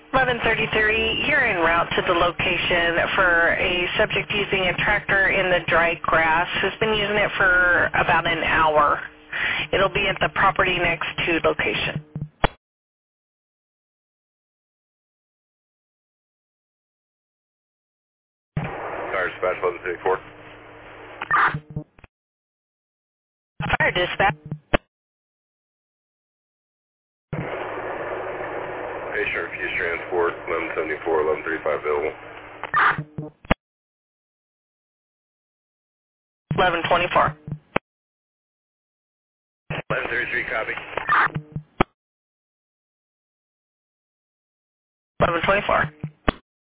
1133, you're en route to the location for a subject using a tractor in the dry grass who's been using it for about an hour. It'll be at the property next to location. Fire dispatch 1134. Fire dispatch. Patient refused transport 1174, 1135 available. 1124. 1133 copy. 1124.